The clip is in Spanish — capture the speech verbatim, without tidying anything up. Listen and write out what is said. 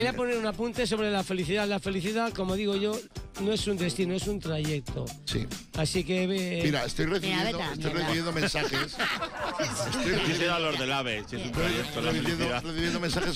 Quería poner un apunte sobre la felicidad. La felicidad, como digo yo, no es un destino, es un trayecto. Sí. Así que... Eh, Mira, estoy recibiendo, Mira, vete, estoy mira. recibiendo mensajes. Estoy Quisiera los del AVE, si es un estoy proyecto, la recibiendo, felicidad. recibiendo mensajes